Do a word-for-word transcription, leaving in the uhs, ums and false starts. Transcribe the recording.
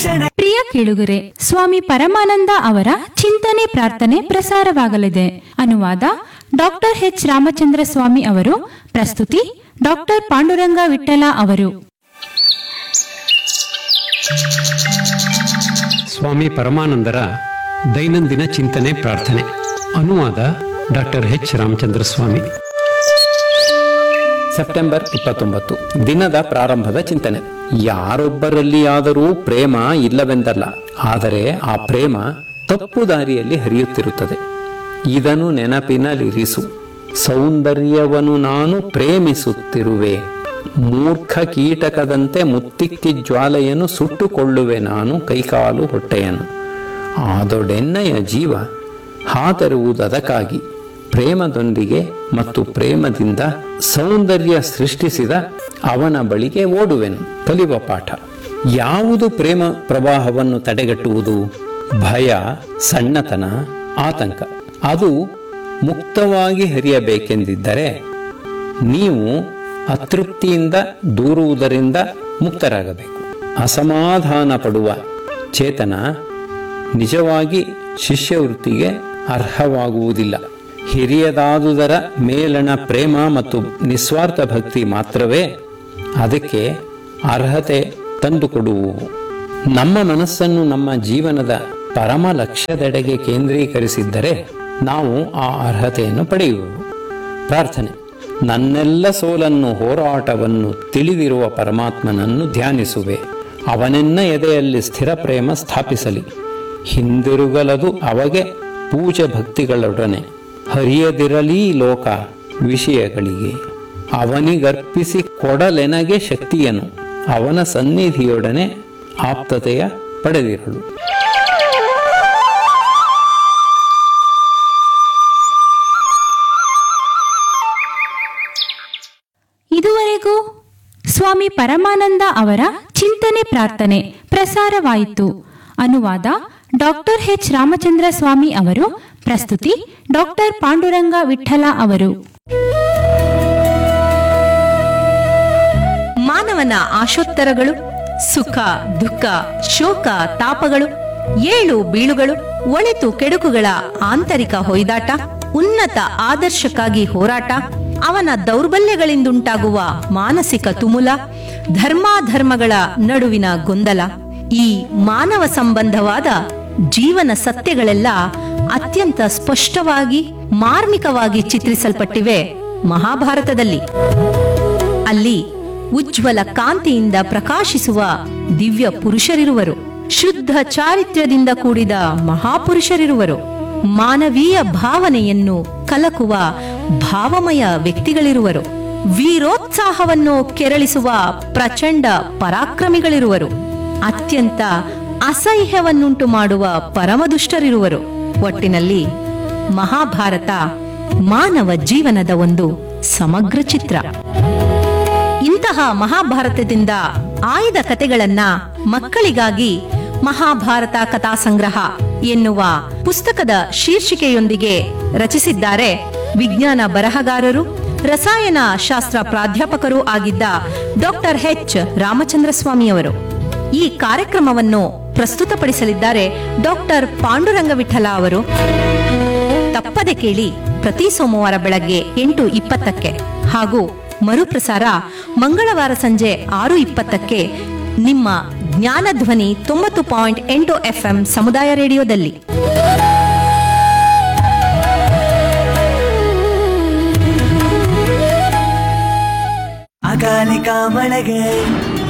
ರಕ್ಷಣೆ. ಪ್ರಿಯ ಕೇಳುಗರೆ, ಸ್ವಾಮಿ ಪರಮಾನಂದ ಅವರ ಚಿಂತನೆ ಪ್ರಾರ್ಥನೆ ಪ್ರಸಾರವಾಗಲಿದೆ. ಅನುವಾದ ಡಾಕ್ಟರ್ ಎಚ್ ರಾಮಚಂದ್ರ ಸ್ವಾಮಿ ಅವರು. ಪ್ರಸ್ತುತಿ ಡಾಕ್ಟರ್ ಪಾಂಡುರಂಗ ವಿಠಲ ಅವರು. ಸ್ವಾಮಿ ಪರಮಾನಂದರ ದೈನಂದಿನ ಚಿಂತನೆ ಪ್ರಾರ್ಥನೆ. ಅನುವಾದ ಡಾಕ್ಟರ್ ಎಚ್ ರಾಮಚಂದ್ರ ಸ್ವಾಮಿ. ಸೆಪ್ಟೆಂಬರ್ ಇಪ್ಪತ್ತೊಂಬತ್ತು, ದಿನದ ಪ್ರಾರಂಭದ ಚಿಂತನೆ. ಯಾರೊಬ್ಬರಲ್ಲಿಯಾದರೂ ಪ್ರೇಮ ಇಲ್ಲವೆಂದಲ್ಲ, ಆದರೆ ಆ ಪ್ರೇಮ ತಪ್ಪು ದಾರಿಯಲ್ಲಿ ಹರಿಯುತ್ತಿರುತ್ತದೆ. ಇದನ್ನು ನೆನಪಿನಲ್ಲಿರಿಸು. ಸೌಂದರ್ಯವನ್ನು ನಾನು ಪ್ರೇಮಿಸುತ್ತಿರುವೆ. ಮೂರ್ಖ ಕೀಟಕದಂತೆ ಮುತ್ತಿಕ್ಕಿ ಜ್ವಾಲೆಯನ್ನು ಸುಟ್ಟುಕೊಳ್ಳುವೆ ನಾನು ಕೈಕಾಲು ಹೊಟ್ಟೆಯನ್ನು. ಆದೊಡೆನ್ನಯ ಜೀವ ಹಾತರುವುದಕ್ಕಾಗಿ ಪ್ರೇಮದೊಂದಿಗೆ ಮತ್ತು ಪ್ರೇಮದಿಂದ ಸೌಂದರ್ಯ ಸೃಷ್ಟಿಸಿದ ಅವನ ಬಳಿಗೆ ಓಡುವೆನು. ಕಲಿಯುವ ಪಾಠ. ಯಾವುದು ಪ್ರೇಮ ಪ್ರವಾಹವನ್ನು ತಡೆಗಟ್ಟುವುದು? ಭಯ, ಸಣ್ಣತನ, ಆತಂಕ. ಅದು ಮುಕ್ತವಾಗಿ ಹರಿಯಬೇಕೆಂದಿದ್ದರೆ ನೀವು ಅತೃಪ್ತಿಯಿಂದ ದೂರುವುದರಿಂದ ಮುಕ್ತರಾಗಬೇಕು. ಅಸಮಾಧಾನ ಪಡುವ ಚೇತನ ನಿಜವಾಗಿ ಶಿಷ್ಯವೃತ್ತಿಗೆ ಅರ್ಹವಾಗುವುದಿಲ್ಲ. ಹಿರಿಯದಾದುದರ ಮೇಲಣ ಪ್ರೇಮ ಮತ್ತು ನಿಸ್ವಾರ್ಥ ಭಕ್ತಿ ಮಾತ್ರವೇ ಅದಕ್ಕೆ ಅರ್ಹತೆ ತಂದುಕೊಡುವು. ನಮ್ಮ ಮನಸ್ಸನ್ನು ನಮ್ಮ ಜೀವನದ ಪರಮ ಲಕ್ಷ್ಯದೆಡೆಗೆ ಕೇಂದ್ರೀಕರಿಸಿದ್ದರೆ ನಾವು ಆ ಅರ್ಹತೆಯನ್ನು ಪಡೆಯುವೆವು. ಪ್ರಾರ್ಥನೆ. ನನ್ನೆಲ್ಲ ಸೋಲನ್ನು ಹೋರಾಟವನ್ನು ತಿಳಿದಿರುವ ಪರಮಾತ್ಮನನ್ನು ಧ್ಯಾನಿಸುವೆ. ಅವನೆನ್ನ ಎದೆಯಲ್ಲಿ ಸ್ಥಿರ ಪ್ರೇಮ ಸ್ಥಾಪಿಸಲಿ. ಹಿಂದಿರುಗಲದು ಅವಗೆ ಪೂಜೆ ಭಕ್ತಿಗಳೊಡನೆ. ಹರಿಯದಿರಲಿ ಲೋಕ ವಿಷಯಗಳಿಗೆ. ಅವನಿಗರ್ಪಿಸಿ ಕೊಡಲೆನಗೆ ಶಕ್ತಿಯನು. ಅವನ ಸನ್ನಿಧಿಯೊಡನೆ ಆಪ್ತತೆಯ ಪಡೆದಿರಲು. ಇದುವರೆಗೂ ಸ್ವಾಮಿ ಪರಮಾನಂದ ಅವರ ಚಿಂತನೆ ಪ್ರಾರ್ಥನೆ ಪ್ರಸಾರವಾಯಿತು. ಅನುವಾದ ಡಾಕ್ಟರ್ ಎಚ್ ರಾಮಚಂದ್ರ ಸ್ವಾಮಿ ಅವರು. ಪ್ರಸ್ತುತಿ ಡಾಕ್ಟರ್ ಪಾಂಡುರಂಗ ವಿಠಲ ಅವರು. ಮಾನವನ ಆಶೋತ್ತರಗಳು, ಸುಖ ದುಃಖ ಶೋಕ ತಾಪಗಳು, ಏಳು ಬೀಳುಗಳು, ಒಳಿತು ಕೆಡುಕುಗಳ ಆಂತರಿಕ ಹೊಯ್ದಾಟ, ಉನ್ನತ ಆದರ್ಶಕ್ಕಾಗಿ ಹೋರಾಟ, ಅವನ ದೌರ್ಬಲ್ಯಗಳಿಂದುಂಟಾಗುವ ಮಾನಸಿಕ ತುಮುಲ, ಧರ್ಮಾಧರ್ಮಗಳ ನಡುವಿನ ಗೊಂದಲ, ಈ ಮಾನವ ಸಂಬಂಧವಾದ ಜೀವನ ಸತ್ಯಗಳೆಲ್ಲ ಅತ್ಯಂತ ಸ್ಪಷ್ಟವಾಗಿ ಮಾರ್ಮಿಕವಾಗಿ ಚಿತ್ರಿಸಲ್ಪಟ್ಟಿವೆ ಮಹಾಭಾರತದಲ್ಲಿ. ಅಲ್ಲಿ ಉಜ್ವಲ ಕಾಂತಿಯಿಂದ ಪ್ರಕಾಶಿಸುವ ದಿವ್ಯ ಪುರುಷರಿರುವರು. ಶುದ್ಧ ಚಾರಿತ್ರ್ಯದಿಂದ ಕೂಡಿದ ಮಹಾಪುರುಷರಿರುವರು. ಮಾನವೀಯ ಭಾವನೆಯನ್ನು ಕಲಕುವ ಭಾವಮಯ ವ್ಯಕ್ತಿಗಳಿರುವರು. ವೀರೋತ್ಸಾಹವನ್ನು ಕೆರಳಿಸುವ ಪ್ರಚಂಡ ಪರಾಕ್ರಮಿಗಳಿರುವರು. ಅತ್ಯಂತ ಅಸಹ್ಯವನ್ನುಂಟು ಮಾಡುವ ಪರಮದುಷ್ಟರಿರುವರು. ಒಟ್ಟಿನಲ್ಲಿ ಮಹಾಭಾರತ ಮಾನವ ಜೀವನದ ಒಂದು ಸಮಗ್ರ ಚಿತ್ರ. ಇಂತಹ ಮಹಾಭಾರತದಿಂದ ಆಯ್ದ ಕಥೆಗಳನ್ನ ಮಕ್ಕಳಿಗಾಗಿ ಮಹಾಭಾರತ ಕಥಾ ಸಂಗ್ರಹ ಎನ್ನುವ ಪುಸ್ತಕದ ಶೀರ್ಷಿಕೆಯೊಂದಿಗೆ ರಚಿಸಿದ್ದಾರೆ ವಿಜ್ಞಾನ ಬರಹಗಾರರು, ರಸಾಯನ ಶಾಸ್ತ್ರ ಪ್ರಾಧ್ಯಾಪಕರೂ ಆಗಿದ್ದ ಡಾಕ್ಟರ್ ಎಚ್ ರಾಮಚಂದ್ರ ಸ್ವಾಮಿಯವರು. ಈ ಕಾರ್ಯಕ್ರಮವನ್ನು ಪ್ರಸ್ತುತಪಡಿಸಲಿದ್ದಾರೆ ಡಾಕ್ಟರ್ ಪಾಂಡುರಂಗ ವಿಠಲ ಅವರು. ತಪ್ಪದೆ ಕೇಳಿ, ಪ್ರತಿ ಸೋಮವಾರ ಬೆಳಗ್ಗೆ ಎಂಟು ಇಪ್ಪತ್ತಕ್ಕೆ ಹಾಗೂ ಮರುಪ್ರಸಾರ ಮಂಗಳವಾರ ಸಂಜೆ ಆರು ಇಪ್ಪತ್ತಕ್ಕೆ ನಿಮ್ಮ ಜ್ಞಾನಧ್ವನಿ ತೊಂಬತ್ತು ಪಾಯಿಂಟ್ ಎಂಟು ಎಫ್ಎಂ ಸಮುದಾಯ ರೇಡಿಯೋದಲ್ಲಿ. ಅಕಾಲಿಕ ಮಳೆಗೆ